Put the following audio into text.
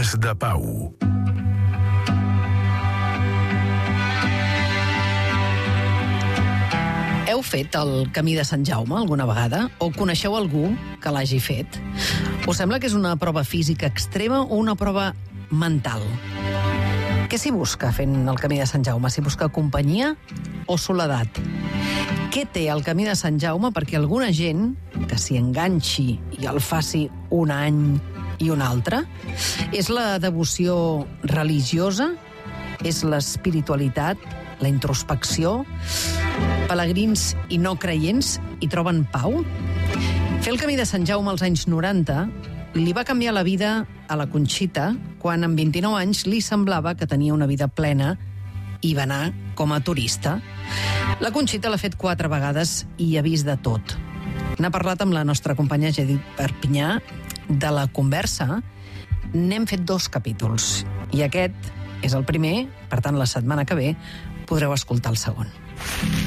Dies de Pau. Heu fet el Camí de Sant Jaume alguna vegada? O coneixeu algú que l'hagi fet? Us sembla que és una prova física extrema o una prova mental? Què s'hi busca fent el Camí de Sant Jaume? S'hi busca companyia o soledat? Què té el Camí de Sant Jaume perquè alguna gent que s'hi enganxi i el faci un any i un altre? És la devoció religiosa? És l'espiritualitat? La introspecció? Pelegrins i no creients hi troben pau? Fer el Camí de Sant Jaume als anys 90 li va canviar la vida a la Conxita quan amb 29 anys li semblava que tenia una vida plena i va anar com a turista. La Conxita l'ha fet 4 vegades i ha vist de tot. N'ha parlat amb la nostra companya Judit Perpinyà de la conversa. N'hem fet 2 capítols i aquest és el primer, per tant la setmana que ve podreu escoltar el segon.